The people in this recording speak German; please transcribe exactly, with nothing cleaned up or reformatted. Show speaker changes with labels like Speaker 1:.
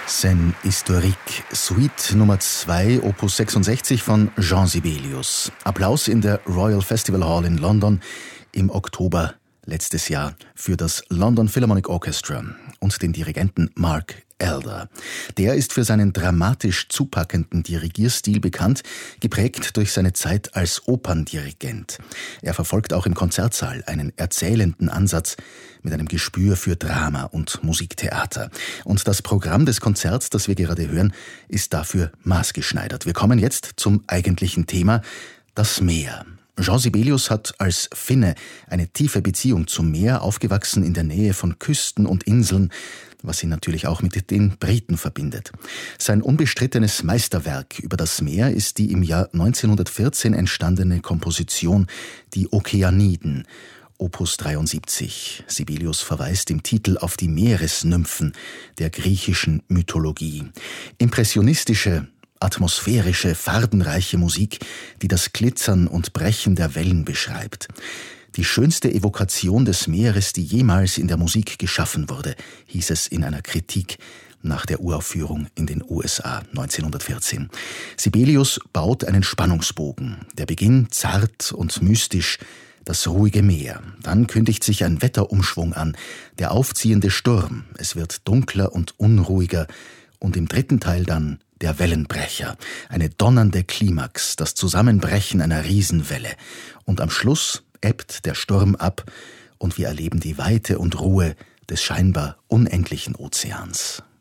Speaker 1: Scène historique, Suite Nummer zwei, Opus sechsundsechzig von Jean Sibelius. Applaus in der Royal Festival Hall in London im Oktober letztes Jahr für das London Philharmonic Orchestra und den Dirigenten Mark Elder. Der ist für seinen dramatisch zupackenden Dirigierstil bekannt, geprägt durch seine Zeit als Operndirigent. Er verfolgt auch im Konzertsaal einen erzählenden Ansatz mit einem Gespür für Drama und Musiktheater. Und das Programm des Konzerts, das wir gerade hören, ist dafür maßgeschneidert. Wir kommen jetzt zum eigentlichen Thema, das Meer. Jean Sibelius hat als Finne eine tiefe Beziehung zum Meer, aufgewachsen in der Nähe von Küsten und Inseln, was ihn natürlich auch mit den Briten verbindet. Sein unbestrittenes Meisterwerk über das Meer ist die im Jahr neunzehnhundertvierzehn entstandene Komposition Die Okeaniden, Opus dreiundsiebzig. Sibelius verweist im Titel auf die Meeresnymphen der griechischen Mythologie. Impressionistische, atmosphärische, farbenreiche Musik, die das Glitzern und Brechen der Wellen beschreibt. Die schönste Evokation des Meeres, die jemals in der Musik geschaffen wurde, hieß es in einer Kritik nach der Uraufführung in den U S A neunzehnhundertvierzehn. Sibelius baut einen Spannungsbogen. Der Beginn zart und mystisch, das ruhige Meer. Dann kündigt sich ein Wetterumschwung an, der aufziehende Sturm. Es wird dunkler und unruhiger und im dritten Teil dann der Wellenbrecher, eine donnernde Klimax, das Zusammenbrechen einer Riesenwelle. Und am Schluss ebbt der Sturm ab und wir erleben die Weite und Ruhe des scheinbar unendlichen Ozeans.